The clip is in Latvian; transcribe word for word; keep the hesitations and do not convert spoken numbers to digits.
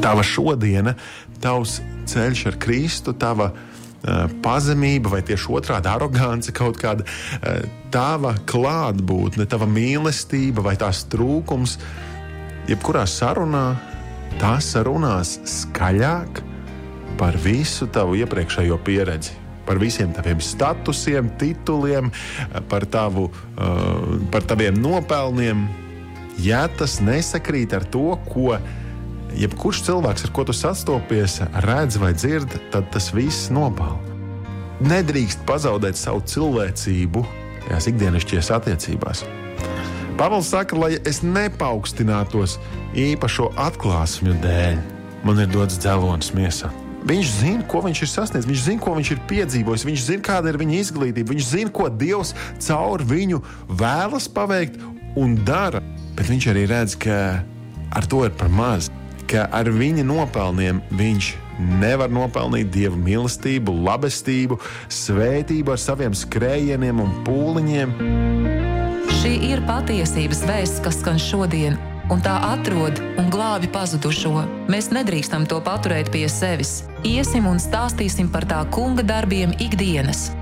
Tava šodiena, tavs ceļš ar Kristu, tava uh, pazemība vai tieši otrādi arogance kaut kāda, uh, tava klātbūtne, tava mīlestība vai tās trūkums, jebkurā sarunā tās runās skaļāk par visu tavu iepriekšējo pieredzi, par visiem taviem statusiem, tituliem, par, tavu, uh, par taviem nopelniem. Ja tas nesakrīt ar to, ko jebkurš cilvēks, ar ko tu sastopies, redz vai dzird, tad tas viss nopāl. Nedrīkst pazaudēt savu cilvēcību tajās ikdienišķajās attiecībās. Pāvils saka, lai es nepaukstinātos īpašo atklāsmju dēļ. Man ir dots dzelonis miesā. Viņš zina, ko viņš ir sasniedzis, viņš zina, ko viņš ir piedzīvojis, viņš zina, kāda ir viņa izglītība, viņš zina, ko Dievs caur viņu vēlas paveikt un dara. Bet viņš arī redz, ka ar to ir par maz, ka ar viņa nopelniem viņš nevar nopelnīt Dieva mīlestību, labestību, svētību ar saviem skrējieniem un pūliņiem. Šī ir patiesības vēsts, kas skan šodien, un tā atrod un glābi pazudušo. Mēs nedrīkstam to paturēt pie sevis. Iesim un stāstīsim par tā kunga darbiem ikdienas.